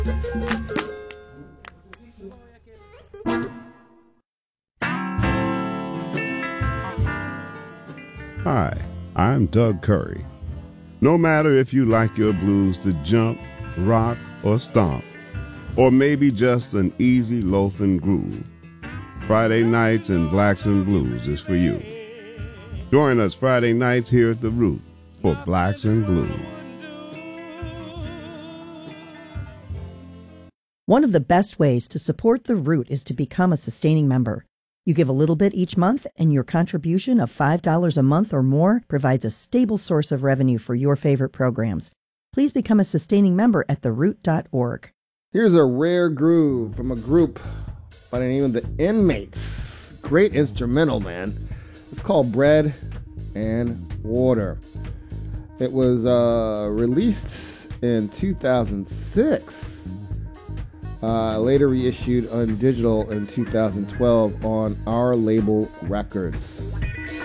Hi, I'm Doug Curry. No matter if you like your blues to jump, rock, or stomp, or maybe just an easy loafing groove, Friday Nights and Blacks and Blues is for you. Join us Friday nights here at The Root for Blacks and Blues. One of the best ways to support The Root is to become a sustaining member. You give a little bit each month, and your contribution of $5 a month or more provides a stable source of revenue for your favorite programs. Please become a sustaining member at theroot.org. Here's a rare groove from a group by the name of the Inmates. Great instrumental, man. It's called Bread and Water. It was released in 2006. Later reissued on digital in 2012 on Our Label Records.